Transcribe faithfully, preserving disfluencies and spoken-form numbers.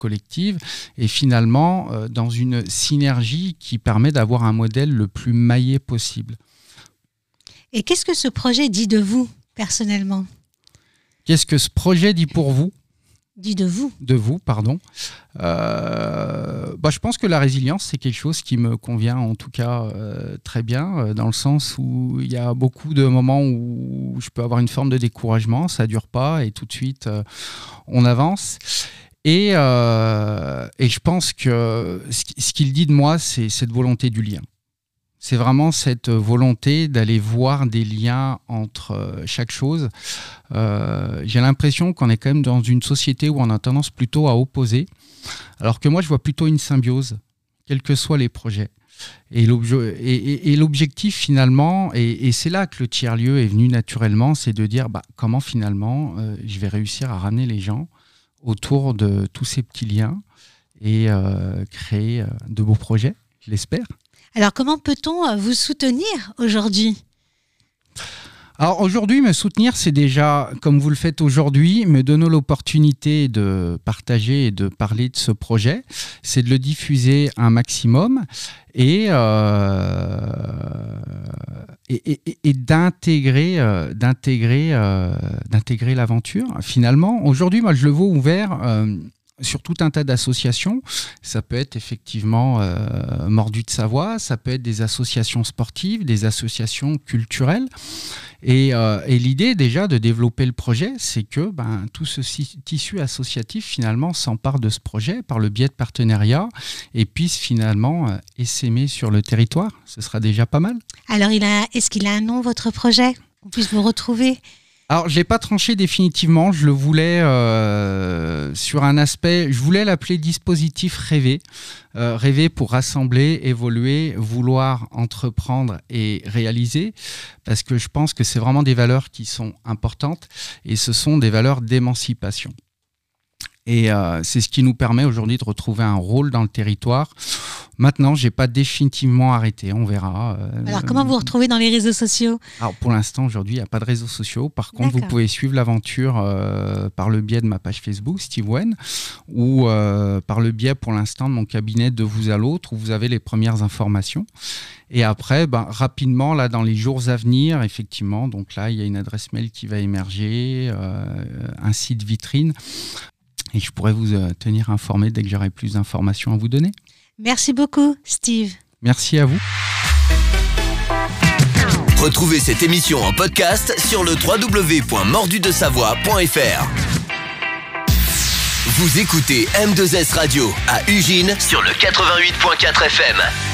collective et finalement euh, dans une synergie qui permet d'avoir un modèle le plus maillé possible. Et qu'est-ce que ce projet dit de vous, personnellement ? Qu'est-ce que ce projet dit pour vous ? Dit de vous. De vous, pardon. Euh, bah, je pense que la résilience, c'est quelque chose qui me convient en tout cas euh, très bien, euh, dans le sens où il y a beaucoup de moments où je peux avoir une forme de découragement, ça ne dure pas et tout de suite, euh, on avance. Et, euh, et je pense que ce, ce qu'il dit de moi, c'est cette volonté du lien. C'est vraiment cette volonté d'aller voir des liens entre chaque chose. Euh, j'ai l'impression qu'on est quand même dans une société où on a tendance plutôt à opposer, alors que moi, je vois plutôt une symbiose, quels que soient les projets. Et, l'obje- et, et, et l'objectif, finalement, et, et c'est là que le tiers-lieu est venu naturellement, c'est de dire bah, comment, finalement, euh, je vais réussir à ramener les gens autour de tous ces petits liens et euh, créer de beaux projets, je l'espère. Alors, comment peut-on vous soutenir aujourd'hui ? Alors aujourd'hui, me soutenir, c'est déjà, comme vous le faites aujourd'hui, me donner l'opportunité de partager et de parler de ce projet. C'est de le diffuser un maximum et, euh, et, et, et d'intégrer, euh, d'intégrer, euh, d'intégrer l'aventure. Finalement, aujourd'hui, moi, je le vois ouvert euh, sur tout un tas d'associations. Ça peut être effectivement euh, Mordu de Savoie, ça peut être des associations sportives, des associations culturelles. Et, euh, et l'idée déjà de développer le projet, c'est que ben, tout ce tissu associatif finalement s'empare de ce projet par le biais de partenariats et puisse finalement euh, essaimer sur le territoire. Ce sera déjà pas mal. Alors, il a, est-ce qu'il a un nom, votre projet ? Qu'on puisse vous retrouver ? Alors, je ne l'ai pas tranché définitivement, je le voulais euh, sur un aspect, je voulais l'appeler dispositif rêvé. Euh, rêver pour rassembler, évoluer, vouloir entreprendre et réaliser, parce que je pense que c'est vraiment des valeurs qui sont importantes et ce sont des valeurs d'émancipation. Et euh, c'est ce qui nous permet aujourd'hui de retrouver un rôle dans le territoire. Maintenant, je n'ai pas définitivement arrêté, on verra. Euh, Alors, comment vous retrouvez dans les réseaux sociaux ? Alors, pour l'instant, aujourd'hui, il n'y a pas de réseaux sociaux. Par contre, D'accord. vous pouvez suivre l'aventure euh, par le biais de ma page Facebook, Steve Wen, ou euh, par le biais, pour l'instant, de mon cabinet De Vous à l'Autre, où vous avez les premières informations. Et après, ben, rapidement, là, dans les jours à venir, effectivement, donc là, il y a une adresse mail qui va émerger, euh, un site vitrine. Et je pourrais vous euh, tenir informé dès que j'aurai plus d'informations à vous donner. Merci beaucoup, Steve. Merci à vous. Retrouvez cette émission en podcast sur le w w w point mordu de savoie point f r. Vous écoutez M deux S Radio à Ugine sur le quatre-vingt-huit point quatre F M.